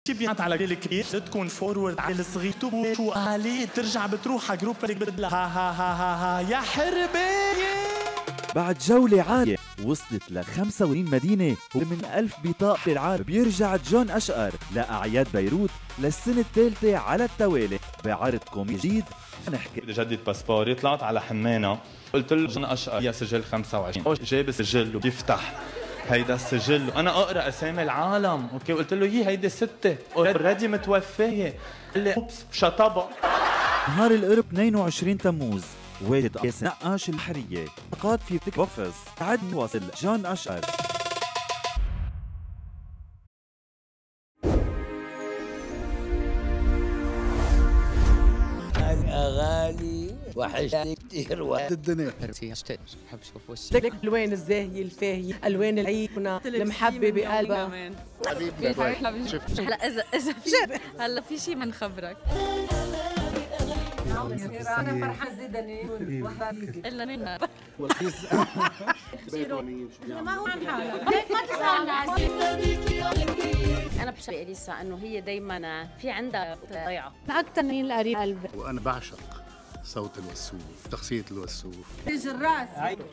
شي بيعت على الكبير تكون فورورد على الصغير تبو شو عليه ترجع بتروح على جروب بدلا ها يا حربي. بعد جولة عالية وصلت ل 85 مدينة ومن 1000 بطاقة العار بيرجع جون أشقر لأعياد بيروت للسنة الثالثة على التوالي بعرض كوميدي جديد. نحكي بدي جدد باسبوري، طلعت على حمانة قلت له جون أشقر يا سجل 25 جاب السجل وبيفتح هيدا السجل وانا اقرا اسامي العالم اوكي قلت له هيدي 6 اوريدي متوفيه قال لي اوبس شطبه. نهار القرب 22 تموز والد قيس نقاش الحرية فقط في تيك بوكس عد وصل جون أشقر. الأغاني وحشاني كتير وقت الدنيا. بحب اشوف وشك الالوان الزاهيه الفاهيه الوان العيد المحبه بقلبها حبيبنا هلا اذا في هلا في شيء بنخبرك. انا فرحان زيدني الا منا ما هو عن حالك ليك ما تسالنا. انا بشوف اليسا انه هي دائما في عندها ضيعه اكثر من القريب قلبي. وأنا بعشق صوت الوسوف، شخصية الوسوف. ريج الراس